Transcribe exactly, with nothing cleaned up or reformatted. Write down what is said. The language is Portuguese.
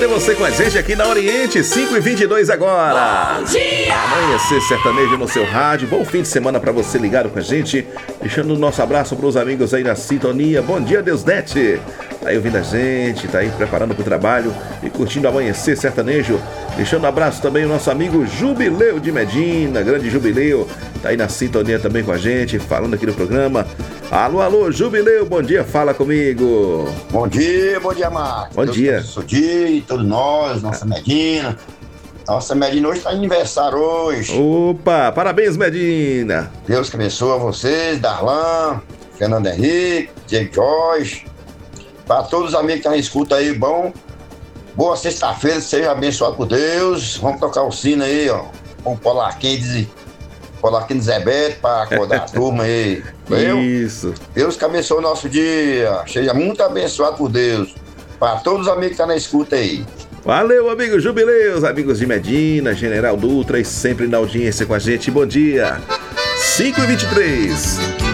ter você com a gente aqui na Oriente, cinco e vinte e dois agora. Bom dia! Amanhecer sertanejo no seu rádio. Bom fim de semana pra você ligado com a gente. Deixando o nosso abraço pros amigos aí na sintonia. Bom dia, Deusdete. Tá aí ouvindo a gente, tá aí preparando pro trabalho e curtindo Amanhecer Sertanejo. Deixando um abraço também o nosso amigo Jubileu de Medina, grande Jubileu. Tá aí na sintonia também com a gente, falando aqui no programa. Alô, alô, Jubileu, bom dia, fala comigo. Bom dia, bom dia, Marcos. Bom Deus dia. abençoe o dia e todos nós, nossa Medina. Nossa Medina hoje está aniversário hoje. Opa, parabéns, Medina. Deus que abençoe a vocês, Darlan, Fernando Henrique, Diego Jorge. Para todos os amigos que estão na escuta aí, bom. Boa sexta-feira, seja abençoado por Deus. Vamos tocar o sino aí, ó. Com o Polaquim, Polaquim Zé Beto, para acordar a turma aí. Viu? Isso. Deus que abençoe o nosso dia. Seja muito abençoado por Deus. Para todos os amigos que estão na escuta aí. Valeu, amigo Jubileu, os amigos de Medina, General Dutra e sempre na audiência com a gente. Bom dia. cinco e vinte e três.